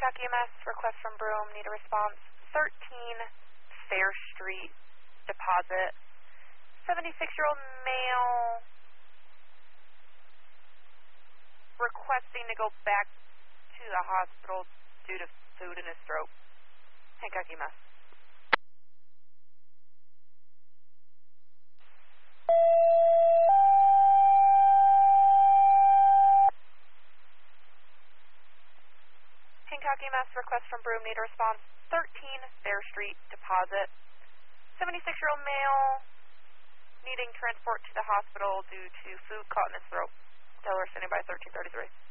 Hancock EMS, request from Broome, need a response. 13 Fair Street, deposit. 76-year-old male requesting to go back to the hospital due to food in his throat. Hancock EMS. Hancock EMS, request from Broome, need a response. 13 Fair Street, deposit. 76-year-old male needing transport to the hospital due to food caught in his throat. Teller standing by 1333.